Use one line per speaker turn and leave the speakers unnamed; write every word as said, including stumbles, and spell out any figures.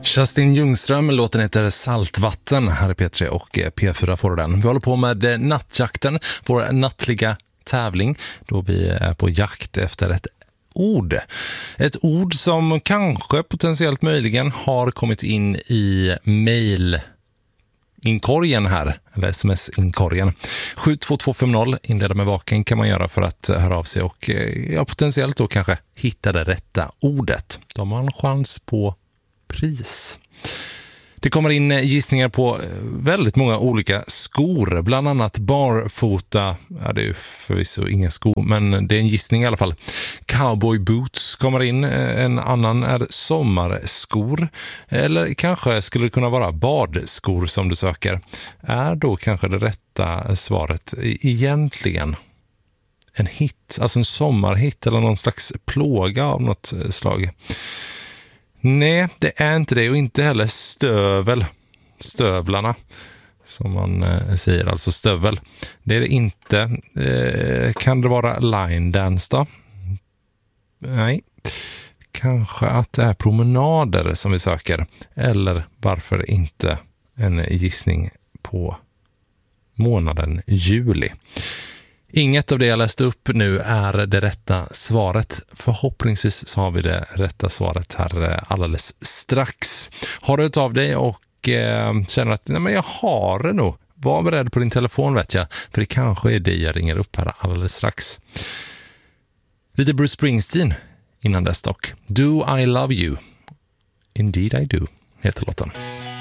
Justin Ljungström, låten heter Saltvatten. Här är P tre och P fyra får den. Vi håller på med nattjakten, vår nattliga tävling, då vi är på jakt efter ett ord. Ett ord som kanske potentiellt möjligen har kommit in i mail inkorgen här, eller sms-inkorgen. sju två två fem noll, inleda med vaken kan man göra för att höra av sig och ja, potentiellt då kanske hitta det rätta ordet. Då har man en chans på pris. Det kommer in gissningar på väldigt många olika skor, bland annat barfota, ja det är ju förvisso ingen sko, men det är en gissning i alla fall. Cowboy boots kommer in, en annan är sommarskor, eller kanske skulle det kunna vara badskor som du söker. Är då kanske det rätta svaret egentligen en hit, alltså en sommarhit eller någon slags plåga av något slag? Nej, det är inte det, och inte heller stövel, stövlarna som man eh, säger, alltså stövel. Det är det inte. Eh, kan det vara line dance då? Nej. Kanske att det är promenader som vi söker, eller varför inte en gissning på månaden juli. Inget av det jag läste upp nu är det rätta svaret. Förhoppningsvis så har vi det rätta svaret här alldeles strax. Har du ett av dig och eh, känner att nej, men jag har det nog. Var beredd på din telefon, vet jag. För det kanske är det jag ringer upp här alldeles strax. Lite Bruce Springsteen innan dess dock. Do I love you? Indeed I do, heter låten.